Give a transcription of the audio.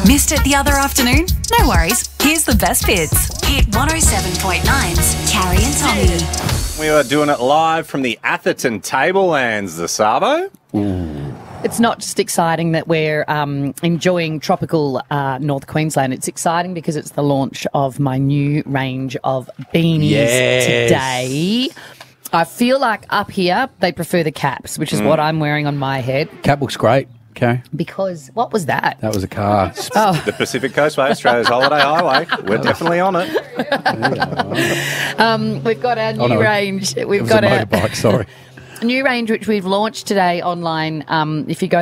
Missed it the other afternoon? No worries. Here's the best bits. Hit 107.9's Carrie and Tommy. We are doing it live from the Atherton Tablelands, the Savo. It's not just exciting that we're enjoying tropical North Queensland. It's exciting because it's the launch of my new range of beanies today. I feel like up here they prefer the caps, which is what I'm wearing on my head. Cap looks great, Carrie. Because what was that? That was a car. The Pacific Coastway, Australia's holiday highway. We're definitely on it. We've got our new range. It was a motorbike, sorry. New range which we've launched today online. If you go